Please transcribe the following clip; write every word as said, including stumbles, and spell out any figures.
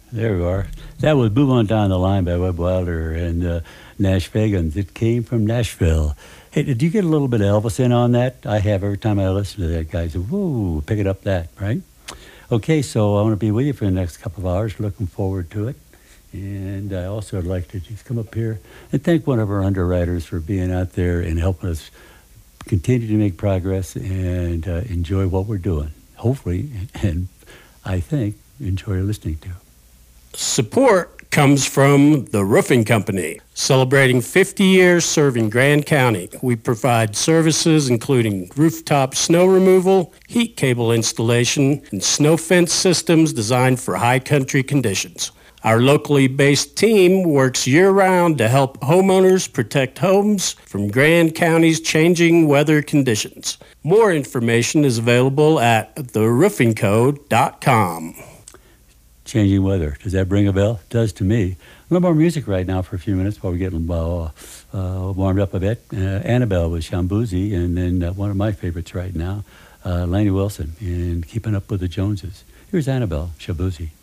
There we are. That was Move On Down the Line by Webb Wilder and uh, Nash Fagans. It came from Nashville. Hey, did you get a little bit of Elvis in on that? I have every time I listen to that, guys. Woo, pick it up that, right? Okay, so I want to be with you for the next couple of hours. Looking forward to it. And I also would like to just come up here and thank one of our underwriters for being out there and helping us continue to make progress and uh, enjoy what we're doing. Hopefully, and I think, enjoy listening to. Support comes from the Roofing Company, celebrating fifty years serving Grand County. We provide services including rooftop snow removal, heat cable installation, and snow fence systems designed for high country conditions. Our locally based team works year-round to help homeowners protect homes from Grand County's changing weather conditions. More information is available at the roofing co dot com. Changing weather. Does that ring a bell? It does to me. A little more music right now for a few minutes while we get uh, uh, warmed up a bit. Uh, Annabelle with Shambuzi, and then uh, one of my favorites right now, uh, Lainey Wilson, and Keeping Up with the Joneses. Here's Annabelle Shambuzi.